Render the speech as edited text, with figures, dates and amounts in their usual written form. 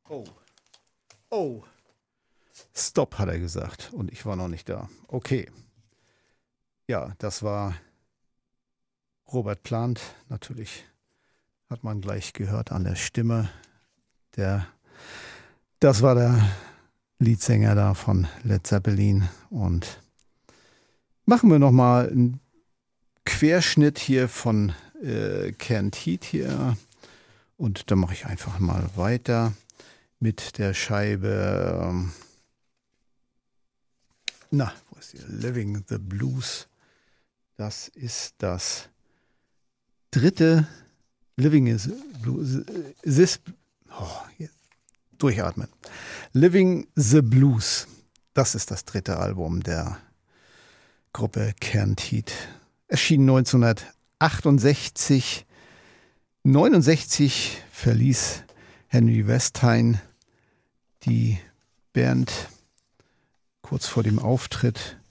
Oh. Oh. Stopp, hat er gesagt. Und ich war noch nicht da. Okay. Ja, das war Robert Plant. Natürlich hat man gleich gehört an der Stimme. Das war der Leadsänger da von Led Zeppelin. Und machen wir nochmal einen Querschnitt hier von Canned Heat hier. Und dann mache ich einfach mal weiter mit der Scheibe. Wo ist die? Living the Blues. Das ist das dritte Living is Blues. Durchatmen. Living the Blues. Das ist das dritte Album der Gruppe Canned Heat. Erschien 1968. 1969 verließ Henry Westine die Band kurz vor dem Auftritt